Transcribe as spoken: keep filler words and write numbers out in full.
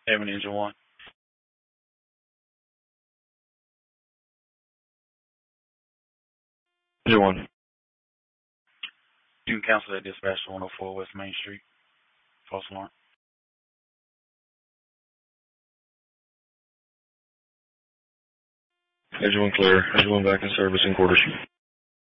Haven Engine one. Engine one. You can cancel that dispatch to one oh four West Main Street. False alarm. Engine one clear. Engine one back in service in quarters.